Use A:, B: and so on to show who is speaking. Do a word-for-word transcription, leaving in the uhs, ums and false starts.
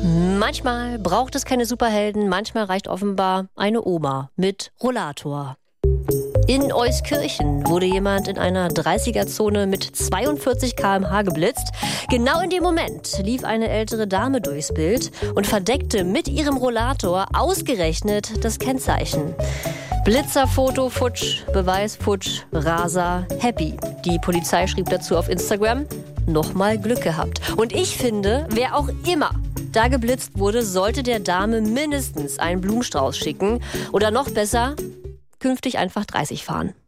A: Manchmal braucht es keine Superhelden, manchmal reicht offenbar eine Oma mit Rollator. In Euskirchen wurde jemand in einer dreißiger-Zone mit zweiundvierzig Kilometer pro Stunde geblitzt. Genau in dem Moment lief eine ältere Dame durchs Bild und verdeckte mit ihrem Rollator ausgerechnet das Kennzeichen. Blitzerfoto futsch, Beweis futsch, Raser happy. Die Polizei schrieb dazu auf Instagram: nochmal Glück gehabt. Und ich finde, wer auch immer da geblitzt wurde, sollte der Dame mindestens einen Blumenstrauß schicken. Oder noch besser, künftig einfach dreißig fahren.